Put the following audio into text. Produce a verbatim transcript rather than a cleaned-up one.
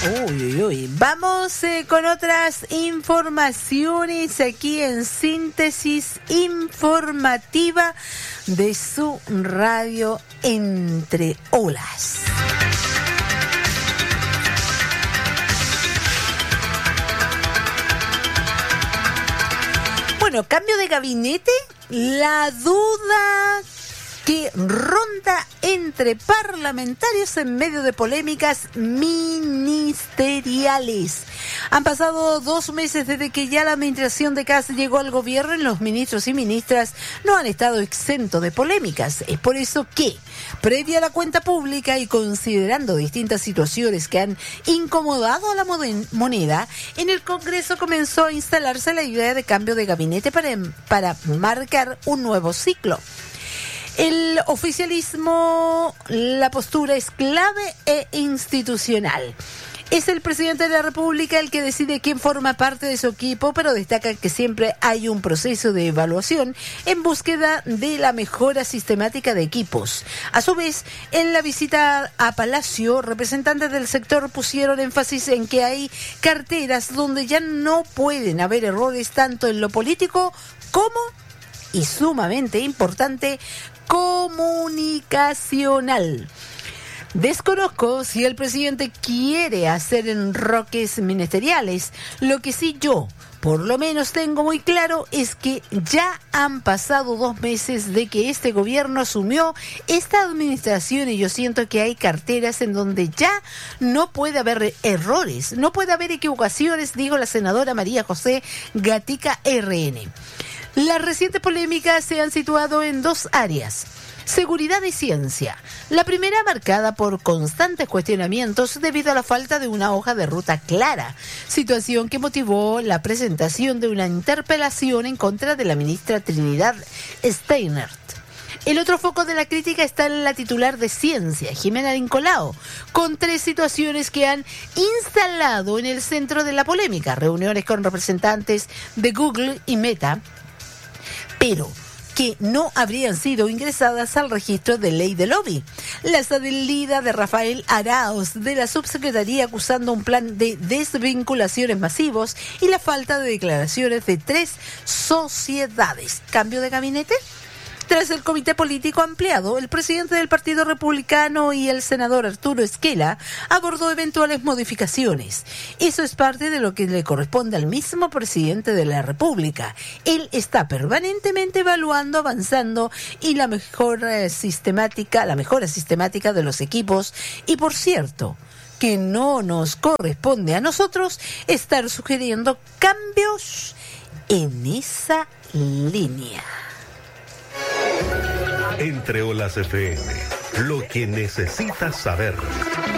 Uy, uy, uy. Vamos eh, con otras informaciones aquí en Síntesis Informativa de su radio Entre Olas. Bueno, cambio de gabinete, la duda que ronda entre parlamentarios en medio de polémicas ministeriales. Han pasado dos meses desde que ya la administración de Kast llegó al gobierno y los ministros y ministras no han estado exentos de polémicas. Es por eso que, previa a la cuenta pública y considerando distintas situaciones que han incomodado a la moneda, en el Congreso comenzó a instalarse la idea de cambio de gabinete para, para marcar un nuevo ciclo. El oficialismo, la postura es clave e institucional. Es el presidente de la República el que decide quién forma parte de su equipo, pero destaca que siempre hay un proceso de evaluación en búsqueda de la mejora sistemática de equipos. A su vez, en la visita a Palacio, representantes del sector pusieron énfasis en que hay carteras donde ya no pueden haber errores tanto en lo político como, y sumamente importante, comunicacional. Desconozco si el presidente quiere hacer enroques ministeriales. Lo que sí yo, por lo menos tengo muy claro, es que ya han pasado dos meses de que este gobierno asumió esta administración y yo siento que hay carteras en donde ya no puede haber errores, no puede haber equivocaciones, dijo la senadora María José Gatica R N. Las recientes polémicas se han situado en dos áreas: seguridad y ciencia. La primera marcada por constantes cuestionamientos debido a la falta de una hoja de ruta clara, situación que motivó la presentación de una interpelación en contra de la ministra Trinidad Steinert. El otro foco de la crítica está en la titular de Ciencia, Jimena Vincolao, con tres situaciones que han instalado en el centro de la polémica: reuniones con representantes de Google y Meta, pero que no habrían sido ingresadas al registro de ley de lobby. La salida de Rafael Arauz de la subsecretaría acusando un plan de desvinculaciones masivos y la falta de declaraciones de tres sociedades. ¿Cambio de gabinete? Tras el comité político ampliado, el presidente del Partido Republicano y el senador Arturo Esquela abordó eventuales modificaciones. Eso es parte de lo que le corresponde al mismo presidente de la República. Él está permanentemente evaluando, avanzando y la mejora sistemática, la mejora sistemática de los equipos. Y por cierto, que no nos corresponde a nosotros estar sugiriendo cambios en esa línea. Entre Olas F M, lo que necesitas saber.